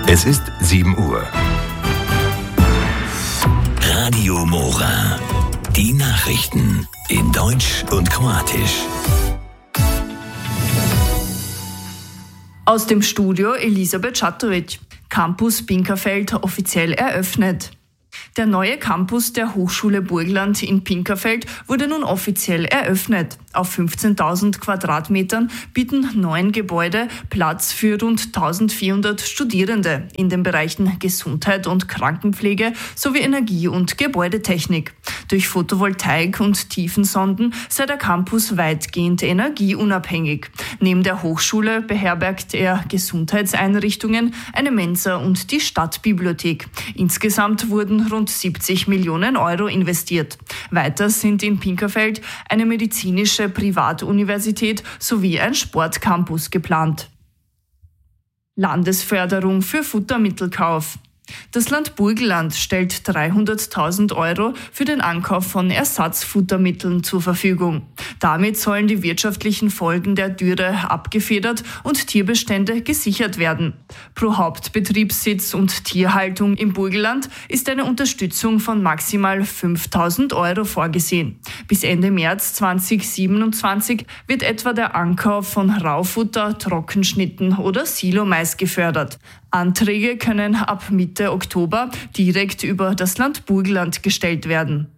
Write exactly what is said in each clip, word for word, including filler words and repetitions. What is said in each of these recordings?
Es ist sieben Uhr. Radio Mora. Die Nachrichten in Deutsch und Kroatisch. Aus dem Studio Elisabeth Schatovic. Campus Pinkerfeld offiziell eröffnet. Der neue Campus der Hochschule Burgenland in Pinkerfeld wurde nun offiziell eröffnet. Auf fünfzehntausend Quadratmetern bieten neun Gebäude Platz für rund eintausendvierhundert Studierende in den Bereichen Gesundheit und Krankenpflege sowie Energie- und Gebäudetechnik. Durch Photovoltaik und Tiefensonden sei der Campus weitgehend energieunabhängig. Neben der Hochschule beherbergt er Gesundheitseinrichtungen, eine Mensa und die Stadtbibliothek. Insgesamt wurden rund siebzig Millionen Euro investiert. Weiter sind in Pinkerfeld eine medizinische Privatuniversität sowie ein Sportcampus geplant. Landesförderung für Futtermittelkauf. Das Land Burgenland stellt dreihunderttausend Euro für den Ankauf von Ersatzfuttermitteln zur Verfügung. Damit sollen die wirtschaftlichen Folgen der Dürre abgefedert und Tierbestände gesichert werden. Pro Hauptbetriebssitz und Tierhaltung im Burgenland ist eine Unterstützung von maximal fünftausend Euro vorgesehen. Bis Ende März zweitausendsiebenundzwanzig wird etwa der Ankauf von Raufutter, Trockenschnitten oder Silomais gefördert. Anträge können ab Mitte Oktober direkt über das Land Burgenland gestellt werden.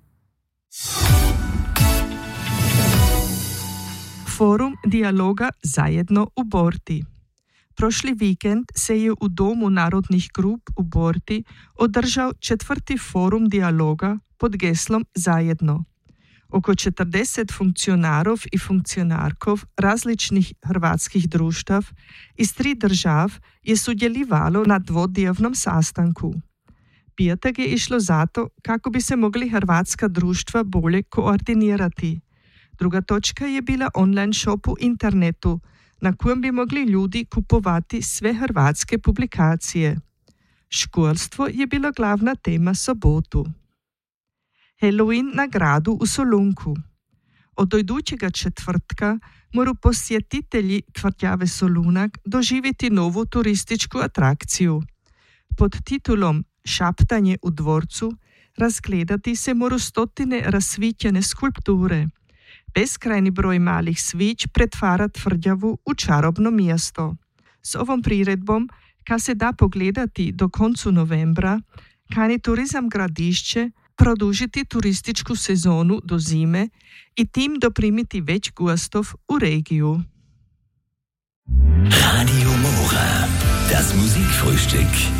Forum Dialoga Zajedno u Borti. Prošli vikend se je u Domu narodnih grup u Borti održao četvrti forum dijaloga pod geslom Zajedno. Oko četrdeset funkcionarov i funkcionarkov različnih hrvatskih društav iz tri držav je sudjelovalo na dvodnevnom sastanku. Pijetak je išlo zato kako bi se mogli hrvatska društva bolje koordinirati. Druga točka je bila online shop u internetu, na kojem bi mogli ljudi kupovati sve hrvatske publikacije. Školstvo je bila glavna tema sobotu. Halloween na gradu u Solunku. Od idućega četvrtka moru posjetitelji tvrđave Solunak doživjeti novu turističku atrakciju. Pod titulom Šaptanje u dvorcu razgledati se moru stotine rasvitljene skulpture. Beskrajni broj malih svić pretvara tvrđavu u čarobno mjesto. S ovom priredbom, ka se da pogledati do koncu novembra, kani Turizam Gradišće produžiti turističku sezonu do zime i tim doprimiti već gostov u regiju. Radio Mora, das Musikfrühstück.